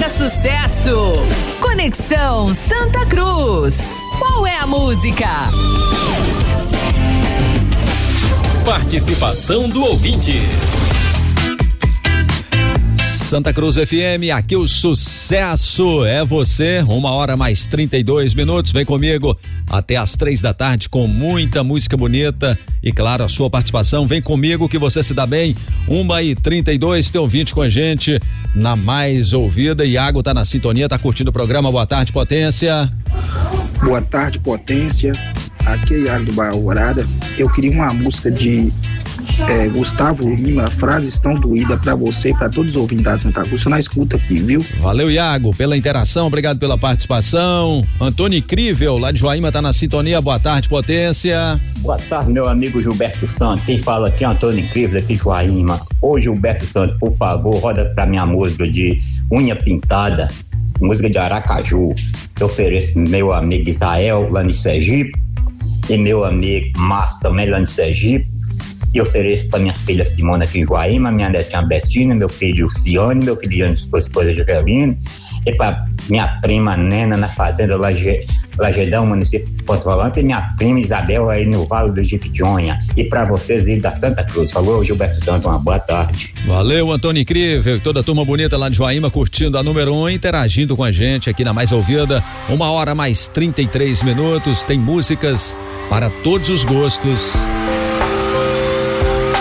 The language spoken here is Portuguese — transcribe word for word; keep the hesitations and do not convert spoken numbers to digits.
Música Sucesso. Conexão Santa Cruz. Qual é a música? Participação do ouvinte. Santa Cruz F M, aqui o sucesso é você, uma hora mais trinta e dois minutos, vem comigo até as três da tarde com muita música bonita e claro, a sua participação, vem comigo que você se dá bem, uma e trinta e dois, tem ouvinte com a gente na mais ouvida, Iago tá na sintonia, tá curtindo o programa, boa tarde Potência. Boa tarde Potência, aqui é Iago do Bairro Alvorada, eu queria uma música de É, Gustavo Lima, Frases Tão Doídas pra você e pra todos os ouvintes da Santa Cruz, você não escuta aqui, viu? Valeu, Iago, pela interação, obrigado pela participação. Antônio Incrível, lá de Joaíma, tá na sintonia, boa tarde, Potência. Boa tarde, meu amigo Gilberto Santos, quem fala aqui é Antônio Incrível, aqui de Joaíma. Ô Gilberto Santos, por favor, roda pra minha música de Unha Pintada, música de Aracaju, que eu ofereço pro meu amigo Israel, lá de Sergipe, e meu amigo Márcio, também lá de Sergipe. E ofereço para minha filha Simona aqui em Joaíma, minha netinha Betina, meu filho Cione, meu filho sua esposa Jaqueline, e para minha prima Nena na fazenda Laje, Lagedão, município de Porto Volante, e minha prima Isabel aí no Vale do Jequitinhonha. E para vocês aí da Santa Cruz. Falou, Gilberto Santos, uma boa tarde. Valeu, Antônio Incrível, toda a turma bonita lá de Joaíma curtindo a número um, interagindo com a gente aqui na Mais Ouvida. Uma hora mais trinta e três minutos, tem músicas para todos os gostos.